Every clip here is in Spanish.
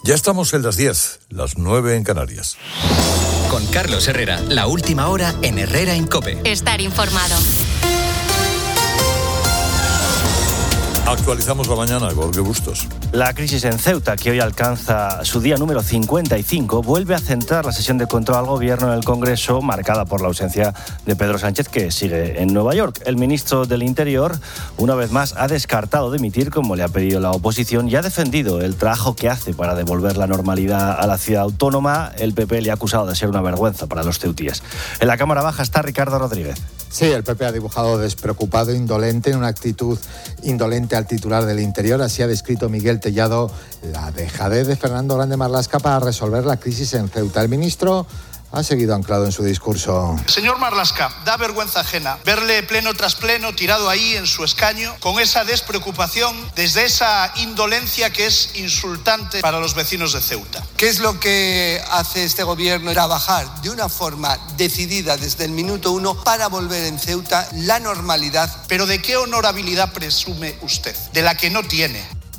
Ya estamos en las 10, las 9 en Canarias. Con Carlos Herrera, la última hora en Herrera en COPE. Estar informado. Actualizamos la mañana, Jorge Bustos. La crisis en Ceuta, que hoy alcanza su día número 55, vuelve a centrar la sesión de control al gobierno en el Congreso, marcada por la ausencia de Pedro Sánchez, que sigue en Nueva York. El ministro del Interior, una vez más, ha descartado dimitir, como le ha pedido la oposición, y ha defendido el trabajo que hace para devolver la normalidad a la ciudad autónoma. El PP le ha acusado de ser una vergüenza para los ceutíes. En la Cámara Baja está Ricardo Rodríguez. Sí, el PP ha dibujado despreocupado, indolente, en una actitud indolente al titular del Interior. Así ha descrito Miguel Tellado la dejadez de Fernando Grande Marlaska para resolver la crisis en Ceuta. El ministro ha seguido anclado en su discurso. Señor Marlaska, da vergüenza ajena verle pleno tras pleno tirado ahí en su escaño con esa despreocupación, desde esa indolencia que es insultante para los vecinos de Ceuta. ¿Qué es lo que hace este gobierno? Trabajar de una forma decidida desde el minuto 1 para volver en Ceuta la normalidad. ¿Pero de qué honorabilidad presume usted? De la que no tiene.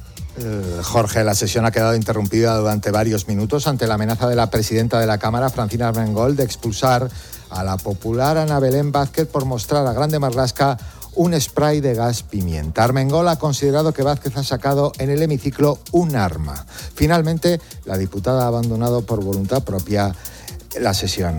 Jorge, la sesión ha quedado interrumpida durante varios minutos ante la amenaza de la presidenta de la Cámara, Francina Armengol, de expulsar a la popular Ana Belén Vázquez por mostrar a Grande Marlaska un spray de gas pimienta. Armengol ha considerado que Vázquez ha sacado en el hemiciclo un arma. Finalmente, la diputada ha abandonado por voluntad propia la sesión.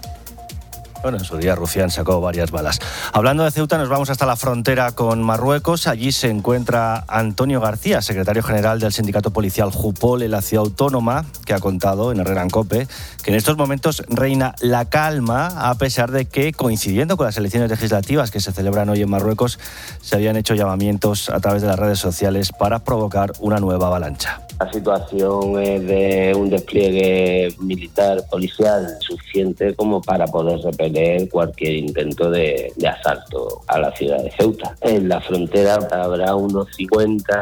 Bueno, en su día Rufián sacó varias balas. Hablando de Ceuta, nos vamos hasta la frontera con Marruecos. Allí se encuentra Antonio García, secretario general del sindicato policial Jupol en la ciudad autónoma, que ha contado en Herrera en COPE que en estos momentos reina la calma, a pesar de que, coincidiendo con las elecciones legislativas que se celebran hoy en Marruecos, se habían hecho llamamientos a través de las redes sociales para provocar una nueva avalancha. La situación es de un despliegue militar, policial, suficiente como para poder repeler cualquier intento de asalto a la ciudad de Ceuta. En la frontera habrá unos 50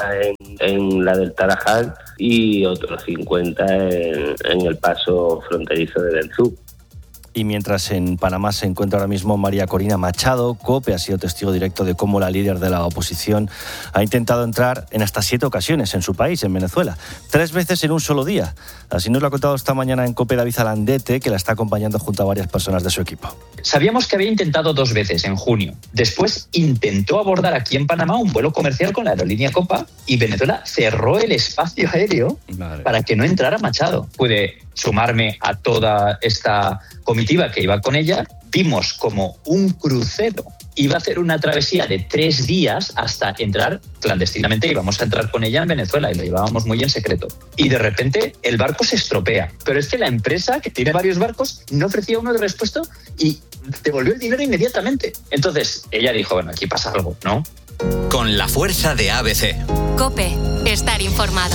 en la del Tarajal y otros 50 en el paso fronterizo de Benzú. Y mientras en Panamá se encuentra ahora mismo María Corina Machado, COPE ha sido testigo directo de cómo la líder de la oposición ha intentado entrar en hasta 7 ocasiones en su país, en Venezuela, 3 veces en un solo día. Así nos lo ha contado esta mañana en COPE David Alandete, que la está acompañando junto a varias personas de su equipo. Sabíamos que había intentado 2 veces en junio. Después intentó abordar aquí en Panamá un vuelo comercial con la aerolínea Copa y Venezuela cerró el espacio aéreo para que no entrara Machado. Pude sumarme a toda esta comitiva que iba con ella. Vimos como un crucero iba a hacer una travesía de 3 días hasta entrar clandestinamente. Íbamos a entrar con ella en Venezuela y lo llevábamos muy en secreto. Y de repente el barco se estropea. Pero es que la empresa, que tiene varios barcos, no ofrecía uno de repuesto y devolvió el dinero inmediatamente. Entonces ella dijo, bueno, aquí pasa algo, ¿no? Con la fuerza de ABC. COPE. Estar informado.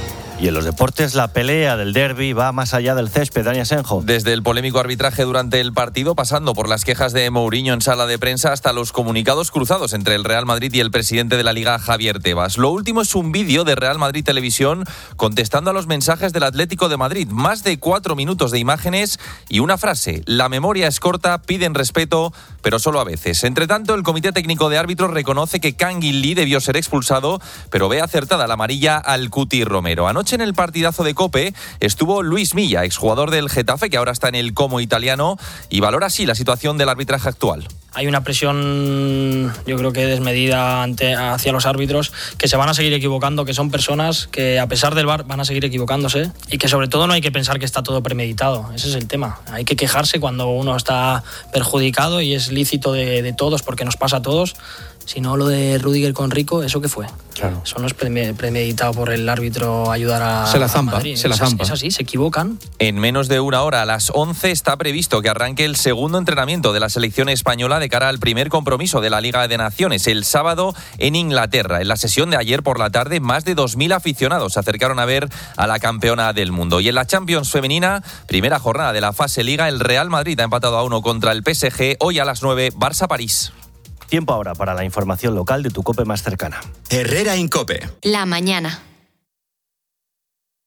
Y en los deportes, la pelea del derbi va más allá del césped. Dani Asenjo. Desde el polémico arbitraje durante el partido, pasando por las quejas de Mourinho en sala de prensa, hasta los comunicados cruzados entre el Real Madrid y el presidente de la Liga, Javier Tebas. Lo último es un vídeo de Real Madrid Televisión contestando a los mensajes del Atlético de Madrid. Más de 4 minutos de imágenes y una frase: la memoria es corta, piden respeto, pero solo a veces. Entre tanto, el Comité Técnico de Árbitros reconoce que Kangin Lee debió ser expulsado, pero ve acertada la amarilla al Cuti Romero. Anoche en el partidazo de COPE estuvo Luis Milla, exjugador del Getafe, que ahora está en el Como italiano, y valora así la situación del arbitraje actual. Hay una presión, yo creo que desmedida hacia los árbitros, que se van a seguir equivocando, que son personas que a pesar del VAR van a seguir equivocándose y que sobre todo no hay que pensar que está todo premeditado. Ese es el tema. Hay que quejarse cuando uno está perjudicado y es lícito de todos porque nos pasa a todos. Si no, lo de Rüdiger con Rico, ¿eso qué fue? Claro. Eso no es premeditado por el árbitro ayudar a Se la zampa, Madrid. se la zampa. Es así, se equivocan. En menos de una hora, a las 11, está previsto que arranque el segundo entrenamiento de la selección española de cara al primer compromiso de la Liga de Naciones, el sábado en Inglaterra. En la sesión de ayer por la tarde, más de 2.000 aficionados se acercaron a ver a la campeona del mundo. Y en la Champions femenina, primera jornada de la fase Liga, el Real Madrid ha empatado a 1 contra el PSG. Hoy a las 9, Barça-París. Tiempo ahora para la información local de tu COPE más cercana. Herrera en COPE. La mañana.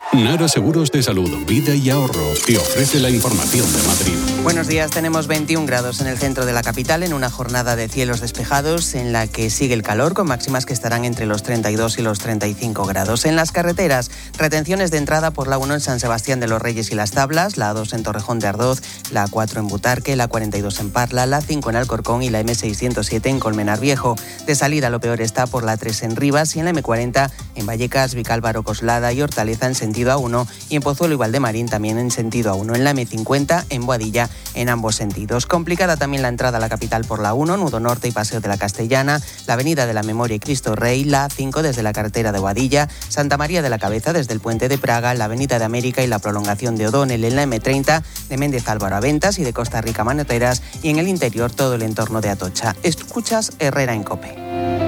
Nara Seguros de Salud, Vida y Ahorro te ofrece la información de Madrid. Buenos días, tenemos 21 grados en el centro de la capital en una jornada de cielos despejados en la que sigue el calor con máximas que estarán entre los 32 y los 35 grados. En las carreteras, retenciones de entrada por la 1 en San Sebastián de los Reyes y Las Tablas, la A2 en Torrejón de Ardoz, la A4 en Butarque, la 42 en Parla, la 5 en Alcorcón y la M607 en Colmenar Viejo. De salida lo peor está por la 3 en Rivas y en la M40 en Vallecas, Vicálvaro, Coslada y Hortaleza en sentido A1 y en Pozuelo y Valdemarín también en sentido A1. En la M50 en Boadilla en ambos sentidos. Complicada también la entrada a la capital por la 1, Nudo Norte y Paseo de la Castellana, la Avenida de la Memoria y Cristo Rey, la A5 desde la carretera de Boadilla, Santa María de la Cabeza desde el Puente de Praga, la Avenida de América y la prolongación de O'Donnell en la M30, de Méndez Álvaro a Ventas y de Costa Rica a Manoteras y en el interior todo el entorno de Atocha. Escuchas Herrera en COPE.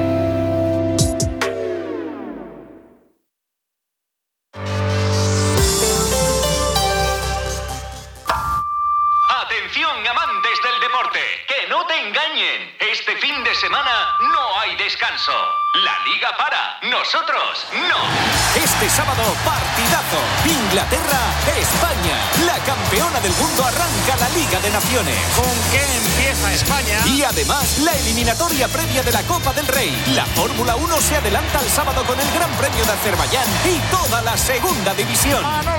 Amantes del deporte, que no te engañen. Este fin de semana no hay descanso. La liga para, nosotros no. Este sábado, partidazo. Inglaterra-España. La campeona del mundo arranca la Liga de Naciones. ¿Con qué empieza España? Y además, la eliminatoria previa de la Copa del Rey. La Fórmula 1 se adelanta el sábado con el Gran Premio de Azerbaiyán y toda la segunda división.